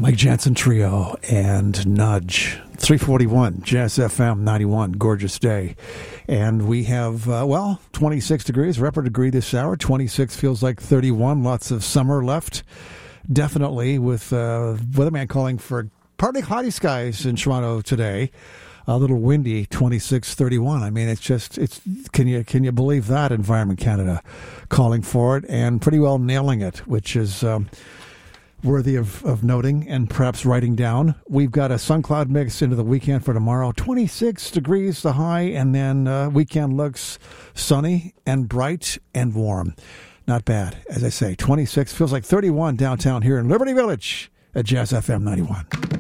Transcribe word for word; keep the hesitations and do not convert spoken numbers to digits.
Mike Jansen Trio and Nudge. three forty-one, Jazz F M ninety-one, gorgeous day. And we have, uh, well, twenty-six degrees, rep a degree this hour. twenty-six feels like thirty-one, lots of summer left. Definitely with uh, weatherman calling for partly cloudy skies in Toronto today. A little windy, twenty-six thirty-one. I mean, it's just, it's can you can you believe that? Environment Canada calling for it and pretty well nailing it, which is um, worthy of, of noting and perhaps writing down. We've got a sun cloud mix into the weekend for tomorrow. twenty-six degrees the high, and then uh, weekend looks sunny and bright and warm. Not bad, as I say. twenty-six feels like thirty-one downtown here in Liberty Village at Jazz F M ninety-one.